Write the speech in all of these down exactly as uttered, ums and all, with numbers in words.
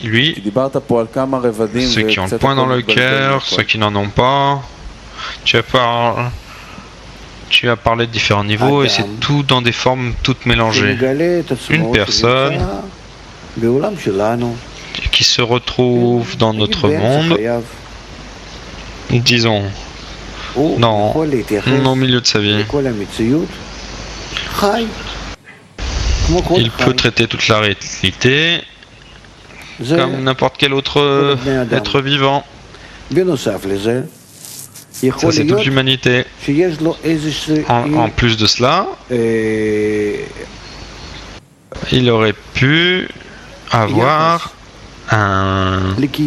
lui, ceux qui ont le point dans le cœur, ceux qui n'en ont pas. Tu as, par... tu as parlé de différents niveaux et c'est tout dans des formes toutes mélangées. Une personne qui se retrouve dans notre monde, disons, dans, au milieu de sa vie. Il peut traiter toute la réalité comme n'importe quel autre être vivant. Ça, c'est toute l'humanité. En, en plus de cela, il aurait pu avoir un,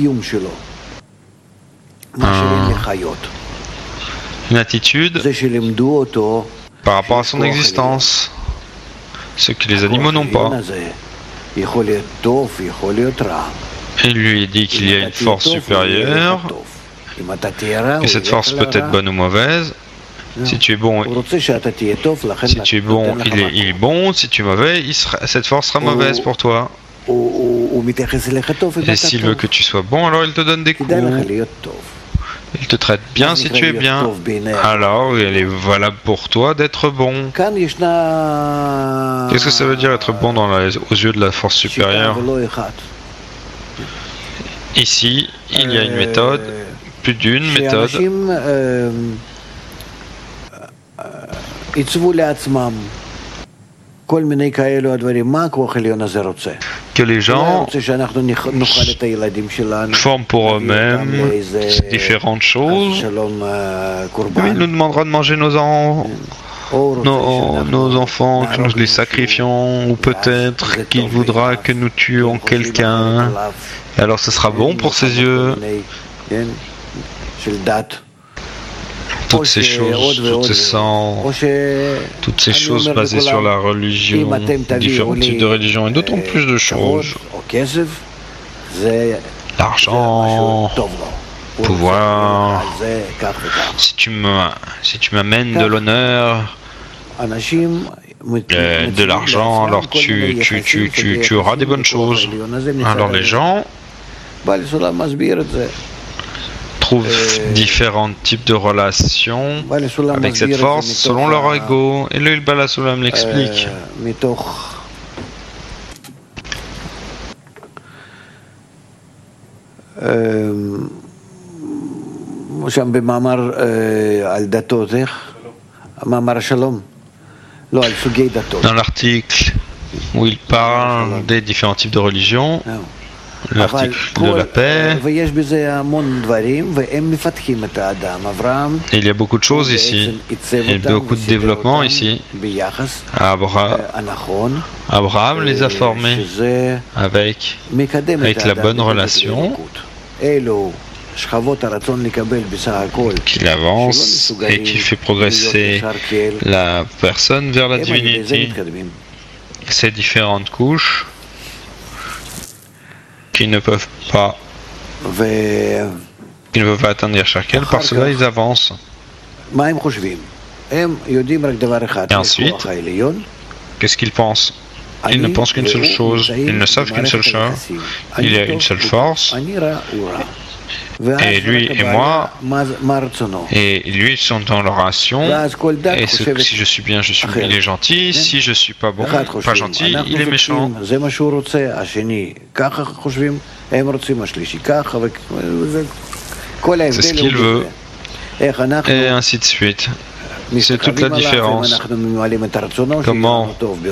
un, une attitude par rapport à son existence, ce que les animaux n'ont pas. Il lui dit qu'il y a une force supérieure, et cette force peut être bonne ou mauvaise. Si tu es bon, si tu es bon, il est, il est bon. Si tu es mauvais, il sera, cette force sera mauvaise pour toi. Et s'il veut que tu sois bon, alors il te donne des coups. Il te traite bien si tu es bien. Alors, il est valable pour toi d'être bon. Qu'est-ce que ça veut dire être bon dans la, aux yeux de la force supérieure? Ici, il y a une méthode, plus d'une méthode. Que les gens forment pour eux-mêmes différentes choses. Il nous demandera de manger nos, en... nos, nos enfants, que nous les sacrifions, ou peut-être qu'il voudra que nous tuions quelqu'un. Et alors ce sera bon pour ses yeux. Toutes ces choses, toutes ces sangs, toutes ces choses basées sur la religion, différents types de religions et d'autant plus de choses. L'argent, pouvoir. Si tu me, si tu m'amènes de l'honneur, euh, de l'argent, alors tu, tu, tu, tu, tu auras des bonnes choses. Alors les gens trouvent différents types de relations avec cette force selon leur ego. Et le Bala Sulam l'explique. Dans l'article où il parle des différents types de religions, l'article de la paix. Il y a beaucoup de choses ici. Il y a beaucoup de développement ici. Abraham, Abraham les a formés avec, avec la bonne relation, qu'il avance et qui fait progresser la personne vers la divinité. Ces différentes couches qui ne peuvent pas qui ne peuvent pas atteindre chacun, parce que là ils avancent. Et ensuite, qu'est-ce qu'ils pensent? Ils ne pensent qu'une seule chose, ils ne savent qu'une seule chose, il y a une seule force, et lui et moi, et lui ils sont dans leur action, et ce, si je suis bien, je suis, il est gentil, si je suis pas bon, pas gentil, il est méchant. C'est ce qu'il veut, et ainsi de suite. C'est toute la différence. Comment,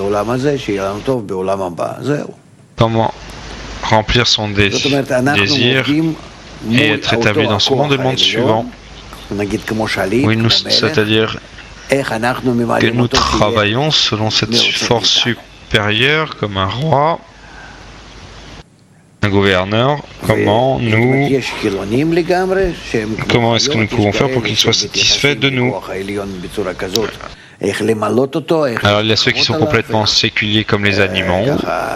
comment remplir son dé désir et être établi dans ce monde et le monde suivant. Oui, nous, c'est-à-dire que nous travaillons selon cette force supérieure comme un roi, un gouverneur. Comment nous, comment est-ce que nous pouvons faire pour qu'il soit satisfait de nous? Alors il y a ceux qui sont complètement séculiers comme les animaux.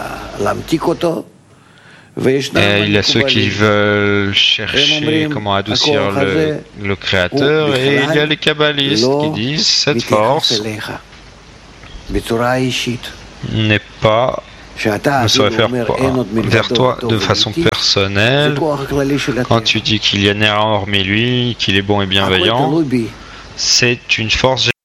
Et il y a ceux qui veulent chercher comment adoucir le, le Créateur, et il y a les kabbalistes qui disent cette force n'est pas ne se réfère pas vers toi de façon personnelle. Quand tu dis qu'il y a rien hormis lui, qu'il est bon et bienveillant, c'est une force